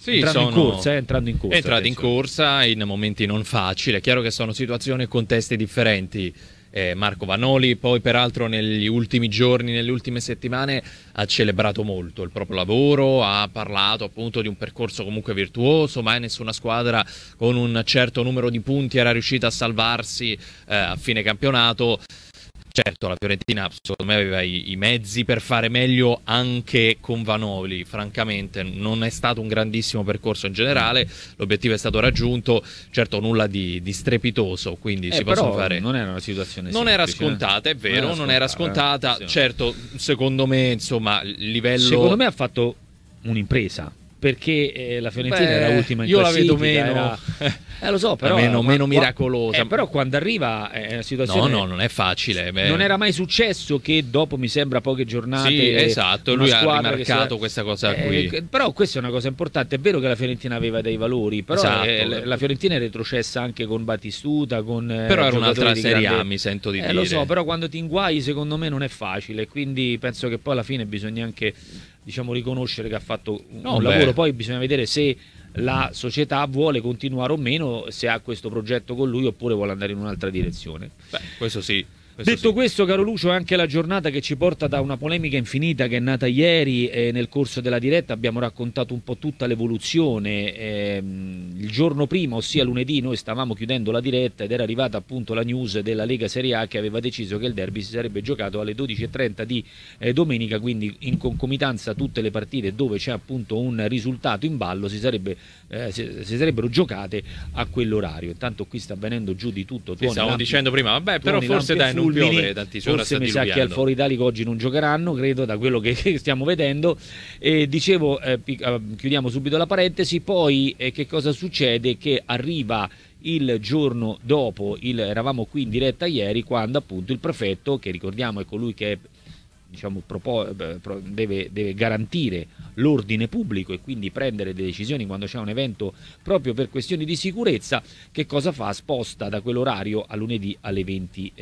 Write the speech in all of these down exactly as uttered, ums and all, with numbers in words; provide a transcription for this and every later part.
Sì, entrando sono... in corsa, eh, entrando in corsa. Entrati in corsa in momenti non facili. È chiaro che sono situazioni e contesti differenti. Eh, Marco Vanoli poi peraltro negli ultimi giorni, nelle ultime settimane ha celebrato molto il proprio lavoro, ha parlato appunto di un percorso comunque virtuoso, mai nessuna squadra con un certo numero di punti era riuscita a salvarsi eh, a fine campionato. Certo, la Fiorentina secondo me aveva i, i mezzi per fare meglio anche con Vanoli, francamente non è stato un grandissimo percorso in generale, l'obiettivo è stato raggiunto, certo nulla di, di strepitoso, quindi eh, si però possono fare... non era una situazione Non semplice, era scontata, è vero, non non era era scontata, scontata, certo, secondo me, insomma, il livello... Secondo me ha fatto un'impresa, perché eh, la Fiorentina Beh, era ultima in io la classifica, vedo meno... era... Eh, lo so, però meno, ma, meno ma, miracolosa. Eh, però quando arriva è una situazione. No, no, non è facile. Beh. Non era mai successo che dopo, mi sembra, poche giornate. Sì, esatto. Lui ha rimarcato si... questa cosa eh, qui. Però questa è una cosa importante. È vero che la Fiorentina aveva dei valori, però esatto. eh, la Fiorentina è retrocessa anche con Battistuta. Con, eh, però era un'altra Serie grande... A, mi sento di eh, dire. Lo so, però quando ti inguai, secondo me non è facile. Quindi penso che poi alla fine bisogna anche, diciamo, riconoscere che ha fatto un, no, un beh. lavoro. Poi bisogna vedere se la società vuole continuare o meno, se ha questo progetto con lui oppure vuole andare in un'altra direzione. Beh, questo sì. Questo Detto sì. questo, caro Lucio, è anche la giornata che ci porta da una polemica infinita che è nata ieri e nel corso della diretta abbiamo raccontato un po' tutta l'evoluzione. Ehm, il giorno prima, ossia lunedì, noi stavamo chiudendo la diretta ed era arrivata appunto la news della Lega Serie A che aveva deciso che il derby si sarebbe giocato alle dodici e trenta di eh, domenica, quindi in concomitanza tutte le partite dove c'è appunto un risultato in ballo si, sarebbe, eh, si, si sarebbero giocate a quell'orario. Intanto qui sta venendo giù di tutto. Sì, stavamo dicendo prima, vabbè, però forse dai, non piove tantissimo, forse mi sa che al Foro Italico oggi non giocheranno, credo, da quello che stiamo vedendo. E dicevo, eh, chiudiamo subito la parentesi, poi eh, che cosa succede? Che arriva il giorno dopo, il, eravamo qui in diretta ieri, quando appunto il prefetto, che ricordiamo è colui che diciamo, propo, deve, deve garantire l'ordine pubblico e quindi prendere delle decisioni quando c'è un evento proprio per questioni di sicurezza, che cosa fa? Sposta da quell'orario a lunedì alle venti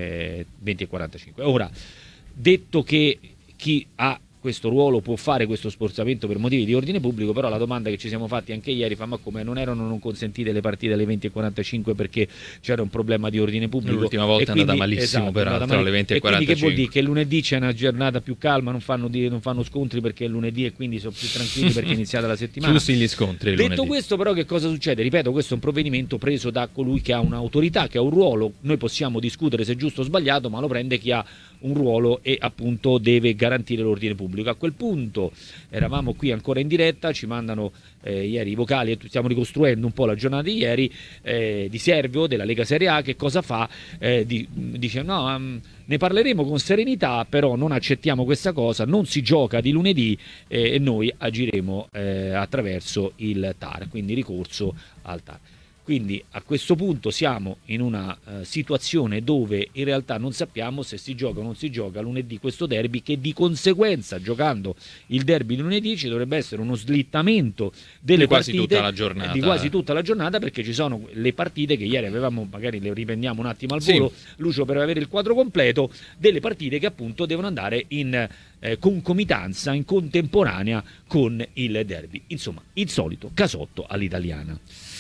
e quarantacinque. Ora, detto che chi ha questo ruolo può fare questo spostamento per motivi di ordine pubblico, però la domanda che ci siamo fatti anche ieri fa: ma come non erano non consentite le partite alle venti e quarantacinque perché c'era un problema di ordine pubblico? L'ultima volta è andata malissimo, esatto, peraltro mal... alle venti e quarantacinque. E quindi che vuol dire? Che lunedì c'è una giornata più calma, non fanno, di, non fanno scontri perché è lunedì e quindi sono più tranquilli perché è iniziata la settimana. Giusti gli scontri Detto lunedì. questo, però, che cosa succede? Ripeto, questo è un provvedimento preso da colui che ha un'autorità, che ha un ruolo. Noi possiamo discutere se è giusto o sbagliato, ma lo prende chi ha un ruolo e appunto deve garantire l'ordine pubblico. A quel punto eravamo qui ancora in diretta, ci mandano eh, ieri i vocali e stiamo ricostruendo un po' la giornata di ieri, eh, di Servio della Lega Serie A. Che cosa fa? Eh, di, dice no, um, ne parleremo con serenità, però non accettiamo questa cosa, non si gioca di lunedì eh, e noi agiremo eh, attraverso il T A R, quindi ricorso al T A R. Quindi a questo punto siamo in una uh, situazione dove in realtà non sappiamo se si gioca o non si gioca lunedì questo derby, che di conseguenza, giocando il derby di lunedì, ci dovrebbe essere uno slittamento delle di quasi partite, tutta la giornata. di quasi tutta la giornata, perché ci sono le partite che ieri avevamo, magari le riprendiamo un attimo al volo, sì. Lucio, per avere il quadro completo, delle partite che appunto devono andare in eh, concomitanza, in contemporanea con il derby. Insomma, il solito casotto all'italiana.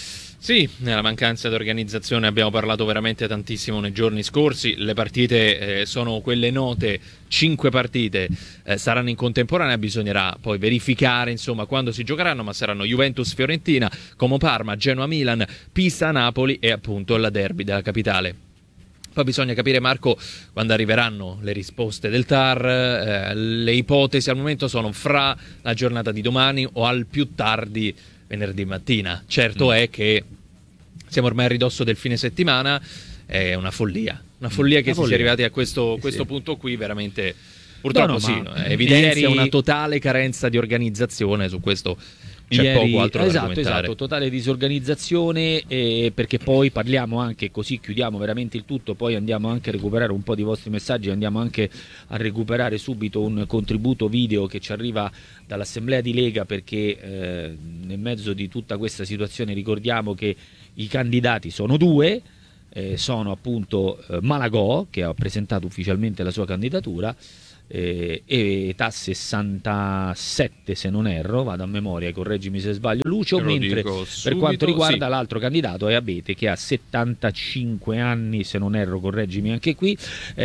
Sì, nella mancanza di organizzazione abbiamo parlato veramente tantissimo nei giorni scorsi. Le partite eh, sono quelle note, cinque partite eh, saranno in contemporanea, bisognerà poi verificare insomma quando si giocheranno, ma saranno Juventus-Fiorentina, Como-Parma, Genoa-Milan, Pisa-Napoli e appunto la derby della capitale. Poi bisogna capire, Marco, quando arriveranno le risposte del T A R, eh, le ipotesi al momento sono fra la giornata di domani o al più tardi venerdì mattina. Certo mm. è che siamo ormai a ridosso del fine settimana, è una follia, una follia che una si follia. sia arrivati a questo, questo sì. punto qui, veramente purtroppo no, no, sì, no, evidenzia ieri... una totale carenza di organizzazione, su questo c'è ieri, poco altro esatto, da argomentare. Esatto, totale disorganizzazione, eh, perché poi parliamo anche, così chiudiamo veramente il tutto, poi andiamo anche a recuperare un po' di vostri messaggi, andiamo anche a recuperare subito un contributo video che ci arriva dall'Assemblea di Lega, perché eh, nel mezzo di tutta questa situazione ricordiamo che i candidati sono due, eh, sono appunto eh, Malagò, che ha presentato ufficialmente la sua candidatura, eh, età sessantasette se non erro, vado a memoria, correggimi se sbaglio Lucio, mentre per quanto riguarda sì. l'altro candidato è Abete che ha settantacinque anni se non erro, correggimi anche qui.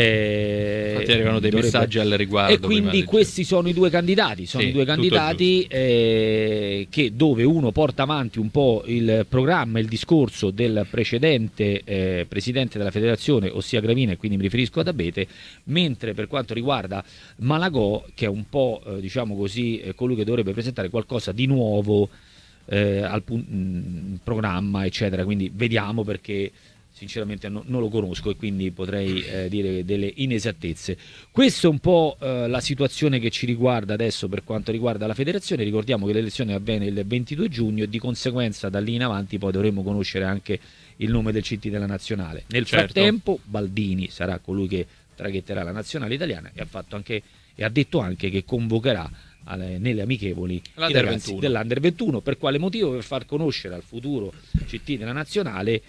Eh, Infatti arrivano dei dovrebbe... messaggi al riguardo. E quindi questi sono i due candidati, sono sì, i due candidati eh, che dove uno porta avanti un po' il programma, il discorso del precedente eh, presidente della federazione, ossia Gravina, e quindi mi riferisco ad Abete, mentre per quanto riguarda Malagò, che è un po' eh, diciamo così eh, colui che dovrebbe presentare qualcosa di nuovo eh, al pun- programma eccetera, quindi vediamo, perché sinceramente no, non lo conosco e quindi potrei eh, dire delle inesattezze. Questa è un po' eh, la situazione che ci riguarda adesso per quanto riguarda la federazione. Ricordiamo che l'elezione avviene il ventidue giugno e di conseguenza da lì in avanti poi dovremo conoscere anche il nome del C T della nazionale. Nel certo. frattempo Baldini sarà colui che traghetterà la nazionale italiana e ha fatto anche e ha detto anche che convocherà alle, nelle amichevoli i ragazzi dell'Under ventuno. Per quale motivo? Per far conoscere al futuro C T della nazionale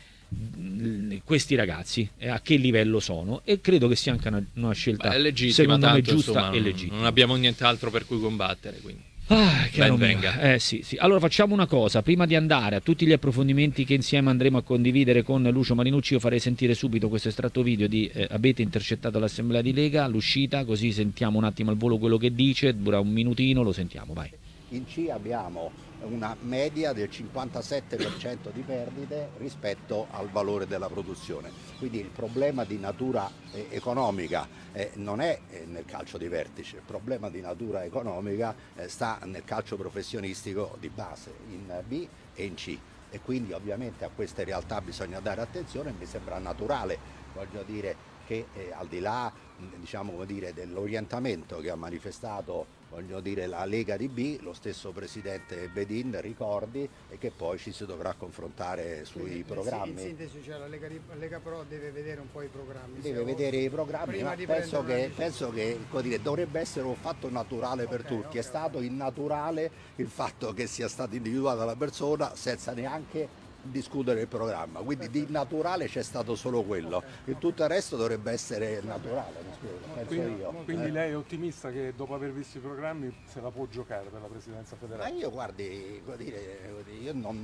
questi ragazzi e a che livello sono, e credo che sia anche una, una scelta Beh, legittima, secondo tanto, me giusta insomma, e legittima. Non abbiamo nient'altro per cui combattere, quindi Ah, che venga. Eh, sì, sì. Allora facciamo una cosa, prima di andare a tutti gli approfondimenti che insieme andremo a condividere con Lucio Marinucci, io farei sentire subito questo estratto video di eh, Abete intercettato l'assemblea di Lega, l'uscita, così sentiamo un attimo al volo quello che dice, dura un minutino, lo sentiamo, vai. In C abbiamo una media del cinquantasette per cento di perdite rispetto al valore della produzione, quindi il problema di natura eh, economica eh, non è eh, nel calcio di vertice, il problema di natura economica eh, sta nel calcio professionistico di base, in B e in C, e quindi ovviamente a queste realtà bisogna dare attenzione. Mi sembra naturale, voglio dire, che eh, al di là diciamo, come dire, dell'orientamento che ha manifestato voglio dire, la Lega di B, lo stesso presidente Bedin ricordi e che poi ci si dovrà confrontare sui Quindi, programmi. In sintesi, cioè la Lega, di, la Lega Pro deve vedere un po' i programmi. Deve vedere i programmi, ma penso che, penso che dire, dovrebbe essere un fatto naturale per okay, tutti. Okay, È stato okay. innaturale il fatto che sia stata individuata la persona senza neanche discutere il programma, quindi di naturale c'è stato solo quello, il tutto il resto dovrebbe essere naturale, penso quindi, io. Quindi eh. lei è ottimista che dopo aver visto i programmi se la può giocare per la presidenza federale? Ma io guardi, dire, io non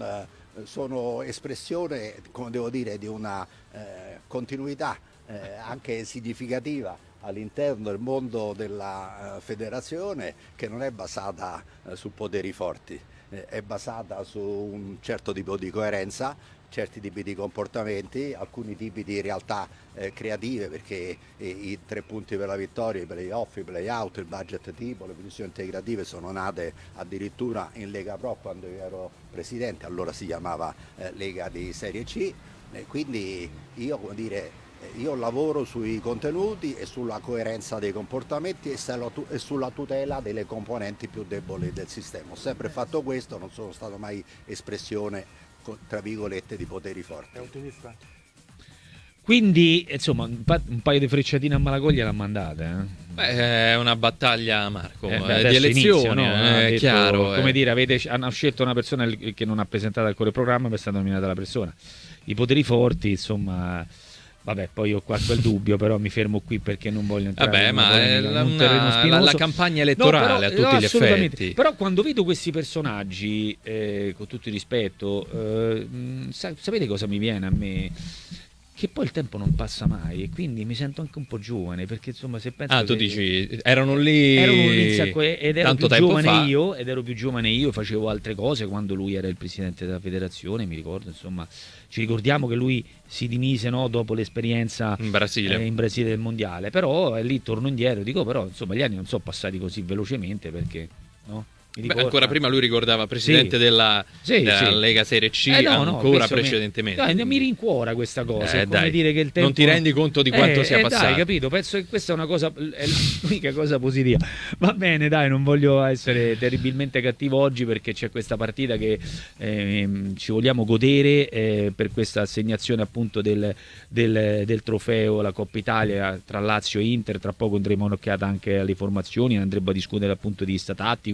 sono espressione, come devo dire, di una eh, continuità eh, anche significativa all'interno del mondo della uh, federazione, che non è basata uh, su poteri forti, eh, è basata su un certo tipo di coerenza, certi tipi di comportamenti, alcuni tipi di realtà eh, creative, perché eh, i tre punti per la vittoria, i play-off, i play-out, il budget tipo, le posizioni integrative sono nate addirittura in Lega Pro quando io ero presidente, allora si chiamava eh, Lega di Serie C, eh, quindi io, come dire, io lavoro sui contenuti e sulla coerenza dei comportamenti e sulla tutela delle componenti più deboli del sistema. Ho sempre fatto questo, non sono stato mai espressione, tra virgolette, di poteri forti. È ottimista? Quindi, insomma, un, pa- un paio di frecciatine a Malagoglia l'ha mandata. Eh? Beh, è una battaglia, Marco, eh, beh, di elezioni, no? È detto, chiaro. Come eh. dire, avete, hanno scelto una persona che non ha presentato ancora il programma per essere nominata la persona. I poteri forti, insomma... Vabbè, poi ho qua quel dubbio, però mi fermo qui perché non voglio entrare Vabbè, in ma polemica, è un una, la, la campagna elettorale no, però, a tutti no, gli effetti. Però quando vedo questi personaggi, eh, con tutto il rispetto, eh, sa- sapete cosa mi viene a me? Che poi il tempo non passa mai e quindi mi sento anche un po' giovane, perché insomma se penso ah che tu dici erano lì, erano lì ed ero tanto più tempo giovane fa. io ed ero più giovane io facevo altre cose quando lui era il presidente della federazione, mi ricordo, insomma ci ricordiamo che lui si dimise, no, dopo l'esperienza in Brasile. Eh, in Brasile del mondiale, però eh, lì torno indietro, dico però insomma gli anni non sono passati così velocemente, perché no? Beh, ancora prima lui ricordava presidente sì. della, sì, della sì. Lega Serie C, eh no, no, ancora precedentemente. Mi, dai, mi rincuora questa cosa. Eh, è come dai, dire che il tempo... non ti rendi conto di quanto eh, sia eh, passato. Dai, capito? Penso che questa è una cosa, è l'unica cosa positiva. Va bene, dai, non voglio essere terribilmente cattivo oggi perché c'è questa partita che eh, ci vogliamo godere eh, per questa assegnazione appunto del, del, del trofeo, la Coppa Italia tra Lazio e Inter. Tra poco andremo un'occhiata anche alle formazioni, andremo a discutere appunto di sta tattico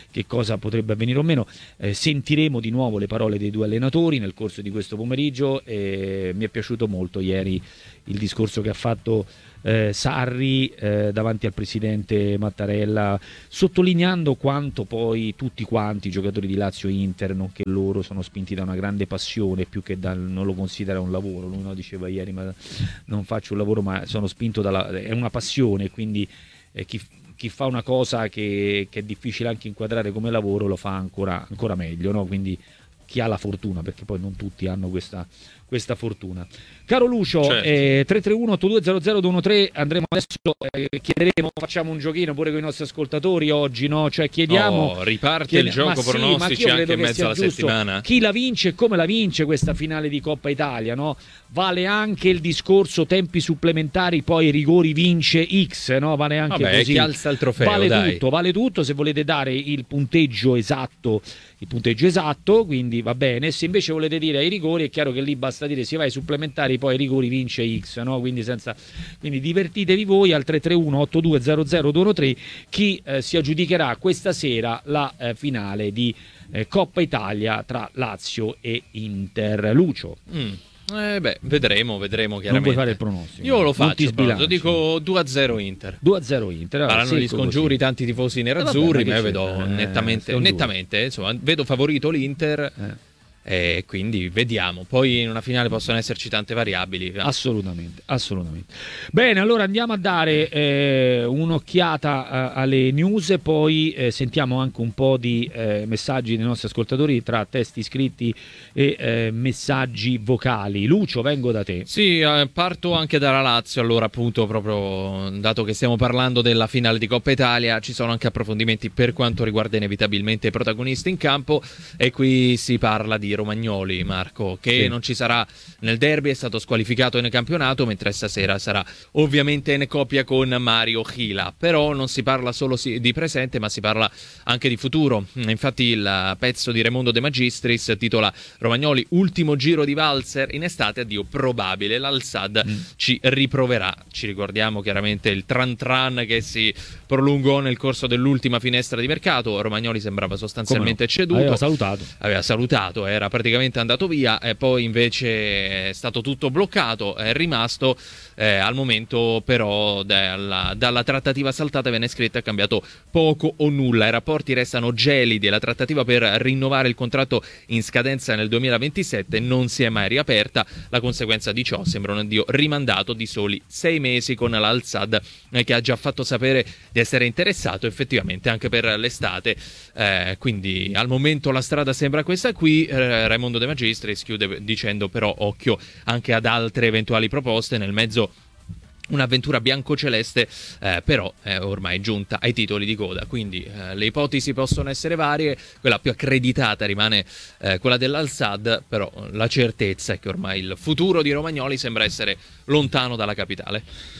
che cosa potrebbe avvenire o meno. Eh, sentiremo di nuovo le parole dei due allenatori nel corso di questo pomeriggio. Eh, mi è piaciuto molto ieri il discorso che ha fatto eh, Sarri eh, davanti al presidente Mattarella, sottolineando quanto poi tutti quanti i giocatori di Lazio e Inter, nonché loro, sono spinti da una grande passione, più che da, non lo considera un lavoro. Lui no, diceva ieri, ma non faccio un lavoro, ma sono spinto dalla, è una passione, quindi eh, chi, chi fa una cosa che, che è difficile anche inquadrare come lavoro lo fa ancora, ancora meglio, no? Quindi chi ha la fortuna, perché poi non tutti hanno questa, questa fortuna. Caro Lucio, certo. eh, tre tre uno otto due zero zero due uno tre, andremo adesso, eh, chiederemo, facciamo un giochino pure con i nostri ascoltatori oggi, no? Cioè chiediamo... Oh, riparte chied... il gioco sì, pronostici anche in mezzo alla giusto. settimana. Chi la vince e come la vince questa finale di Coppa Italia, no? Vale anche il discorso tempi supplementari, poi rigori vince X, no? Vale anche Vabbè, così. chi alza il trofeo, vale dai. tutto, vale tutto. Se volete dare il punteggio esatto, il punteggio esatto, quindi va bene. Se invece volete dire ai rigori, è chiaro che lì basta dire si va ai supplementari, poi ai rigori vince X, no? Quindi senza, quindi divertitevi voi al tre tre uno otto due zero zero due uno tre chi eh, si aggiudicherà questa sera la eh, finale di eh, Coppa Italia tra Lazio e Inter. Lucio, Mm. Eh beh, vedremo, vedremo non chiaramente. vuoi fare il pronostico? Io lo Non ti faccio, però, sbilanci. dico due a zero Inter. due a zero Inter. vabbè, Faranno gli secco scongiuri così. tanti tifosi Eh, nerazzurri, vabbè, ma io che vedo c'è? Eh, nettamente, scongiuri. nettamente insomma, vedo favorito l'Inter. Eh. E quindi vediamo. Poi in una finale possono esserci tante variabili. Assolutamente, assolutamente. Bene, allora andiamo a dare eh, un'occhiata eh, alle news e poi eh, sentiamo anche un po' di eh, messaggi dei nostri ascoltatori tra testi scritti e eh, messaggi vocali. Lucio, vengo da te. Sì, eh, parto anche dalla Lazio. Allora, appunto, proprio dato che stiamo parlando della finale di Coppa Italia, ci sono anche approfondimenti per quanto riguarda inevitabilmente i protagonisti in campo. E qui si parla di Romagnoli, Marco, che Sì. non ci sarà nel derby, è stato squalificato nel campionato, mentre stasera sarà ovviamente in coppia con Mario Gila. Però non si parla solo di presente, ma si parla anche di futuro. Infatti il pezzo di Raimondo De Magistris titola Romagnoli ultimo giro di valzer in estate, addio probabile, l'Al-Sadd mm. ci riproverà. Ci ricordiamo chiaramente il tran tran che si prolungò nel corso dell'ultima finestra di mercato. Romagnoli sembrava sostanzialmente no? ceduto, aveva salutato aveva salutato, era praticamente andato via e poi invece è stato tutto bloccato, è rimasto eh, al momento. Però dalla, dalla trattativa saltata venne scritto è cambiato poco o nulla, i rapporti restano gelidi e la trattativa per rinnovare il contratto in scadenza nel duemilaventisette non si è mai riaperta. La conseguenza di ciò sembra un addio rimandato di soli sei mesi con l'Al-Sadd eh, che ha già fatto sapere di essere interessato effettivamente anche per l'estate, eh, quindi al momento la strada sembra questa qui. eh, Raimondo De Magistris chiude dicendo però occhio anche ad altre eventuali proposte, nel mezzo un'avventura biancoceleste eh, però è ormai giunta ai titoli di coda, quindi eh, le ipotesi possono essere varie, quella più accreditata rimane eh, quella dell'Al-Sadd, però la certezza è che ormai il futuro di Romagnoli sembra essere lontano dalla capitale.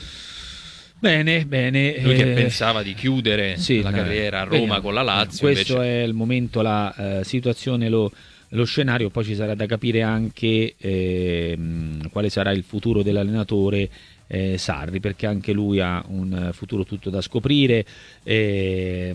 Bene, bene. Lui che eh, pensava di chiudere sì, la eh, carriera a Roma vediamo. con la Lazio. Questo invece... è il momento, la eh, situazione, lo, lo scenario. Poi ci sarà da capire anche eh, quale sarà il futuro dell'allenatore eh, Sarri, perché anche lui ha un futuro tutto da scoprire. E,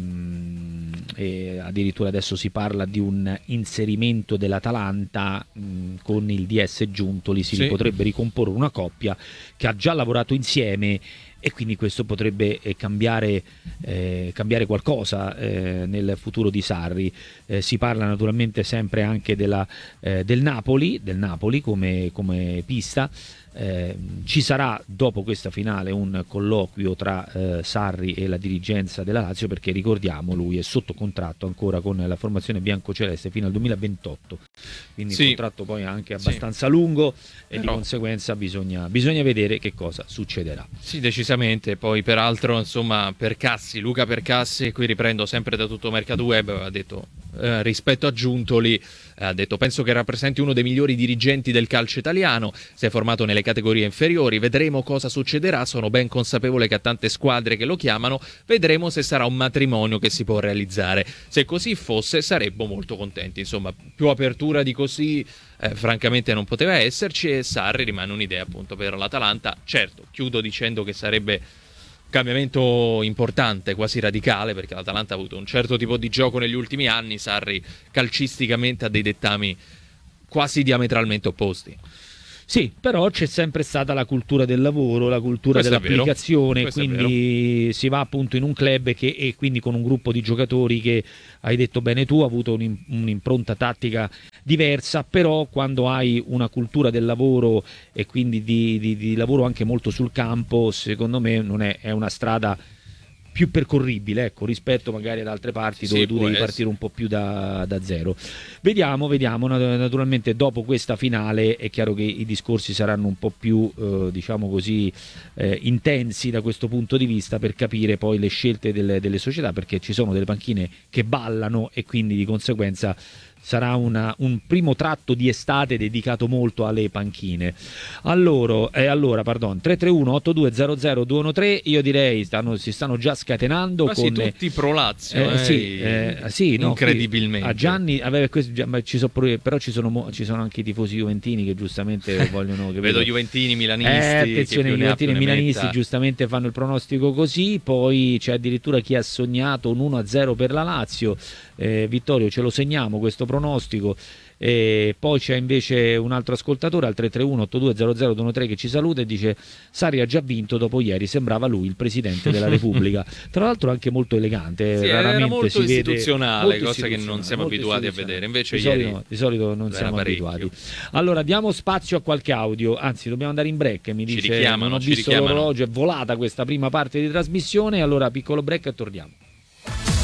e addirittura adesso si parla di un inserimento dell'Atalanta mh, con il D S Giuntoli, si Sì. potrebbe ricomporre una coppia che ha già lavorato insieme. E quindi questo potrebbe eh, cambiare, eh, cambiare qualcosa eh, nel futuro di Sarri. Eh, si parla naturalmente sempre anche della, eh, del Napoli, del Napoli come, come pista. Eh, ci sarà dopo questa finale un colloquio tra eh, Sarri e la dirigenza della Lazio, perché ricordiamo lui è sotto contratto ancora con la formazione biancoceleste fino al duemilaventotto, quindi Sì. il contratto poi è anche Sì. abbastanza lungo e Però... di conseguenza bisogna, bisogna vedere che cosa succederà. Sì, decisamente. Poi peraltro insomma Percassi, Luca Percassi, qui riprendo sempre da tutto Mercato Web, ha detto eh, rispetto a Giuntoli, eh, ha detto penso che rappresenti uno dei migliori dirigenti del calcio italiano, si è formato nelle categorie inferiori, vedremo cosa succederà, sono ben consapevole che ha tante squadre che lo chiamano, vedremo se sarà un matrimonio che si può realizzare, se così fosse saremmo molto contenti. Insomma, più apertura di così eh, francamente non poteva esserci, e Sarri rimane un'idea appunto per l'Atalanta. Certo, chiudo dicendo che sarebbe cambiamento importante, quasi radicale, perché l'Atalanta ha avuto un certo tipo di gioco negli ultimi anni, Sarri calcisticamente ha dei dettami quasi diametralmente opposti. Sì, però c'è sempre stata la cultura del lavoro, la cultura Questo è dell'applicazione, vero. Questo è quindi si va appunto in un club che, e quindi con un gruppo di giocatori che, hai detto bene tu, ha avuto un, un'impronta tattica diversa, però quando hai una cultura del lavoro e quindi di, di, di lavoro anche molto sul campo, secondo me non è, è una strada più percorribile, ecco, rispetto magari ad altre parti dove sì, tu devi essere. partire un po' più da, da zero. Vediamo, vediamo, naturalmente dopo questa finale è chiaro che i discorsi saranno un po' più, eh, diciamo così, eh, intensi da questo punto di vista per capire poi le scelte delle, delle società, perché ci sono delle panchine che ballano e quindi di conseguenza sarà una, un primo tratto di estate dedicato molto alle panchine. Allora, eh, allora pardon, tre tre uno otto due zero zero due uno tre, io direi stanno, si stanno già scatenando Quasi con tutti pro Lazio, eh, eh, sì, eh, sì, no, incredibilmente. A Gianni, vabbè, questo, ma ci so, però ci sono, ci sono anche i tifosi juventini che giustamente vogliono che vedo juventini, milanisti, eh, attenzione, i juventini e milanisti giustamente fanno il pronostico così, poi c'è addirittura chi ha sognato un uno a zero per la Lazio. Eh, Vittorio, ce lo segniamo questo pronostico. E poi c'è invece un altro ascoltatore al tre tre uno otto due zero zero due uno tre che ci saluta e dice: Sarri ha già vinto dopo ieri, sembrava lui il presidente della Repubblica. Tra l'altro anche molto elegante, sì, raramente era molto si vede istituzionale, molto cosa che non siamo abituati a vedere. Invece di ieri solito, di solito non siamo parecchio. abituati. Allora diamo spazio a qualche audio, anzi dobbiamo andare in break, mi Ci dice richiamano, non ho ci visto richiamano. l'orologio, è volata questa prima parte di trasmissione, allora piccolo break e torniamo.